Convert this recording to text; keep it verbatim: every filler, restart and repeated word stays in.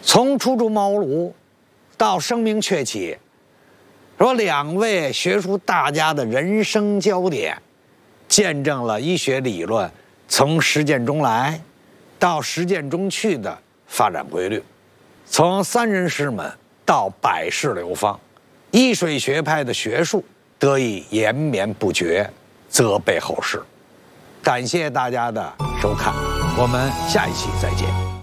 从初出茅庐到声名鹊起，说两位学术大家的人生焦点，见证了医学理论从实践中来到实践中去的发展规律，从三人师门到百世流芳，医水学派的学术得以延绵不绝，泽备后世。感谢大家的收看，我们下一期再见。